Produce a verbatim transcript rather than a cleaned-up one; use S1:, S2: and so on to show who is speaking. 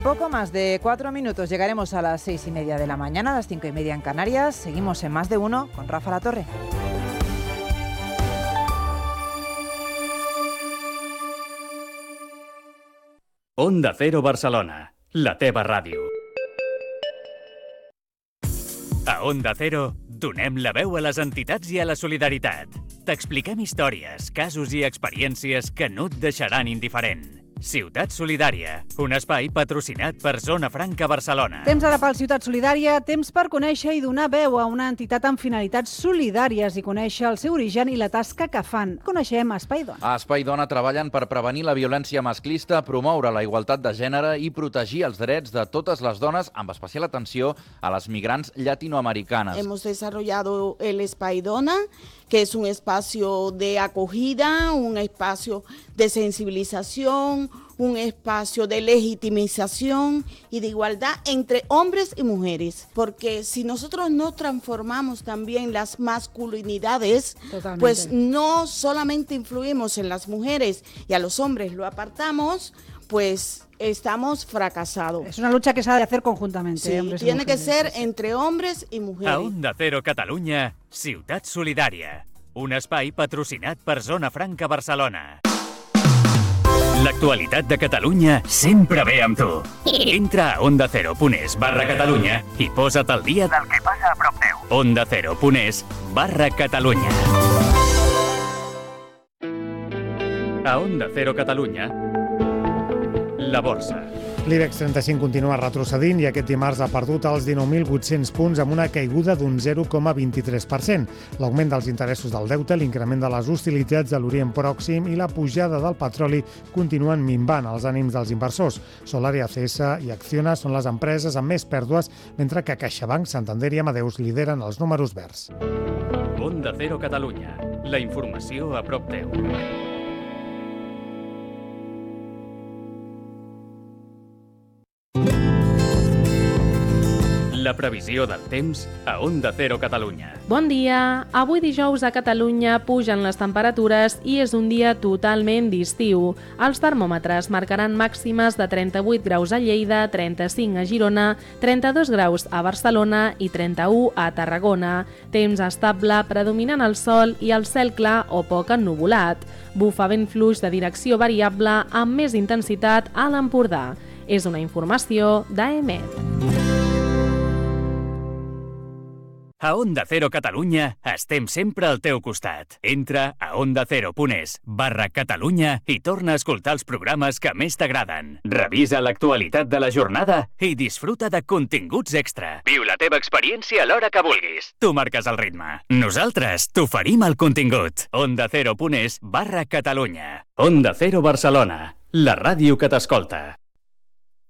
S1: Poco más de cuatro minutos, llegaremos a las seis y media de la mañana, a las cinco y media en Canarias. Seguimos en Más de Uno con Rafa Latorre.
S2: Onda Cero Barcelona, la teva ràdio. A Onda Cero donem la veu a les entitats i a la solidaritat. T'expliquem històries, casos i experiències que no et deixaran indiferent. Ciutat Solidària, un espai patrocinat per Zona Franca Barcelona.
S3: Temps ara pel Ciutat Solidària, temps per conèixer i donar veu a una entitat amb finalitats solidàries i conèixer el seu origen i la tasca que fan. Coneixem Espai Dona.
S4: A Espai Dona treballen per prevenir la violència masclista, promoure la igualtat de gènere i protegir els drets de totes les dones, amb especial atenció a les migrants llatinoamericanes.
S5: Hemos desarrollado el Espai Dona, que es un espacio de acogida, un espacio de sensibilización, un espacio de legitimización y de igualdad entre hombres y mujeres. Porque si nosotros no transformamos también las masculinidades, Totalmente. Pues no solamente influimos en las mujeres y a los hombres lo apartamos, pues estamos fracasados.
S3: Es una lucha que se ha de hacer conjuntamente.
S5: Sí,
S3: hombres
S5: tiene
S3: y
S5: que
S3: mujeres,
S5: ser
S3: sí.
S5: entre hombres y mujeres.
S2: A Onda Cero Catalunya, Ciutat Solidària. Un espai patrocinat per Zona Franca Barcelona. L'actualitat de Catalunya sempre ve amb tu. Entra a ondacero.es barra Catalunya i posa't al dia del que passa a prop teu. ondacero.es barra Catalunya. A Onda Cero Catalunya, la borsa.
S6: L'IBEX trenta-cinc continua retrocedint i aquest dimarts ha perdut els dinou mil vuit-cents punts amb una caiguda d'un zero coma vint-i-tres per cent. L'augment dels interessos del deute, l'increment de les hostilitats a l'Orient Pròxim i la pujada del petroli continuen minvant els ànims dels inversors. Solar i A C S i Acciona són les empreses amb més pèrdues, mentre que CaixaBank, Santander i Amadeus lideren els números verds.
S2: Onda Cero Catalunya, la informació a prop teu. La previsió del temps a Onda Cero Catalunya.
S7: Bon dia! Avui dijous a Catalunya pugen les temperatures i és un dia totalment d'estiu. Els termòmetres marcaran màximes de trenta-vuit graus a Lleida, trenta-cinc a Girona, trenta-dos graus a Barcelona i trenta-u a Tarragona. Temps estable, predominant el sol i el cel clar o poc ennuvolat. Bufa vent fluix de direcció variable amb més intensitat a l'Empordà. És una informació d'A E M E T.
S2: A Onda Cero Catalunya estem sempre al teu costat. Entra a ondacero.es barra Catalunya i torna a escoltar els programes que més t'agraden. Revisa l'actualitat de la jornada i disfruta de continguts extra. Viu la teva experiència a l'hora que vulguis. Tu marques el ritme. Nosaltres t'oferim el contingut. ondacero.es barra Catalunya. Onda Cero Barcelona, la ràdio que t'escolta.